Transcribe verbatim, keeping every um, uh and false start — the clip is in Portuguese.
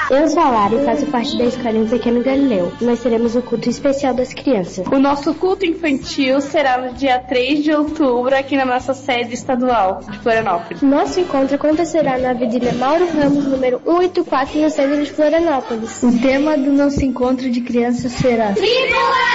Eu sou a Lara e faço parte da Escola Pequeno Galileu. Nós teremos o culto especial das crianças. O nosso culto infantil será no dia três de outubro aqui na nossa sede estadual de Florianópolis. Nosso encontro acontecerá na Avenida Mauro Ramos, número cento e oitenta e quatro, no centro de Florianópolis. O tema do nosso encontro de crianças será...